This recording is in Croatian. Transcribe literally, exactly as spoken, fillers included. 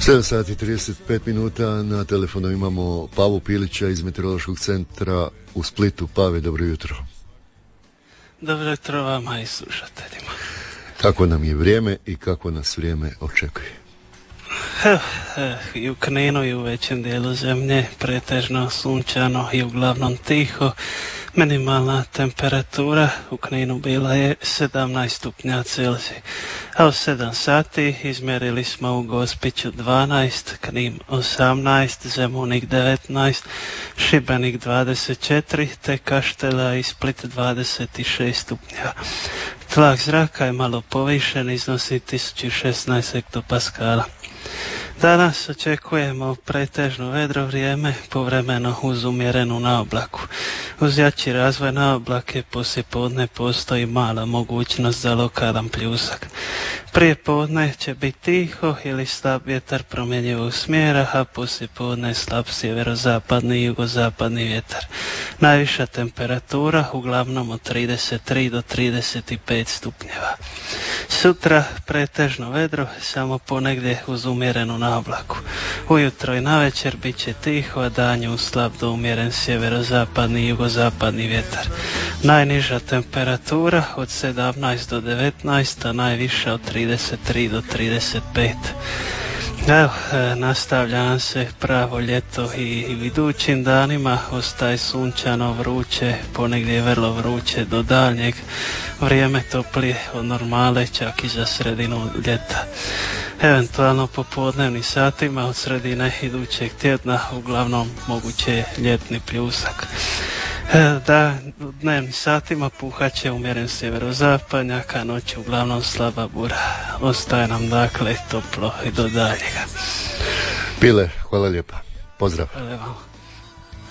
sedam sati i trideset pet minuta, na telefonu imamo Pavu Pilića iz Meteorološkog centra u Splitu. Pave, dobro jutro. Dobro jutro vama i slušateljima. Kako nam je vrijeme i kako nas vrijeme očekuje? Eh, eh, I u Kninu i u većem dijelu zemlje pretežno sunčano i uglavnom tiho. Minimalna temperatura u Kninu bila je sedamnaest stupnja Celzija, a u sedam sati izmjerili smo u Gospiću dvanaest, Knin osamnaest, Zemunik devetnaest, Šibenik dvadeset četiri, te Kaštela i Split dvadeset šest stupnjeva. Tlak zraka je malo povišen, iznosi tisuću šesnaest hektopaskala. Danas očekujemo pretežno vedro vrijeme, povremeno uz umjerenu naoblaku. Uz jači razvoj naoblake poslijepodne postoji mala mogućnost za lokalan pljusak. Prije podne će biti tiho ili slab vjetar promjenjivog smjera, a poslijepodne slab sjeverozapadni i jugozapadni vjetar. Najviša temperatura uglavnom od trideset tri do trideset pet stupnjeva. Sutra pretežno vedro, samo ponegdje uz umjerenu naoblaku. Ujutro i navečer bit će tiho, a danju slab do umjeren sjeverozapadni i jugozapadni vjetar. Najniža temperatura od sedamnaest do devetnaest, a najviša od trideset tri do trideset pet. Evo, e, nastavlja nam se pravo ljeto i, i u idućim danima ostaje sunčano, vruće, ponegdje je vrlo vruće do daljnjeg. Vrijeme toplije od normale, čak i za sredinu ljeta. Eventualno popodnevnim satima od sredine idućeg tjedna uglavnom moguće je ljetni pljusak. Da, u dnevnim satima puhat će umjeren sjeverozapadnjak, a noć uglavnom slaba bura. Ostaje nam dakle toplo i do daljega. Pile, hvala lijepa. Pozdrav. Hvala vam.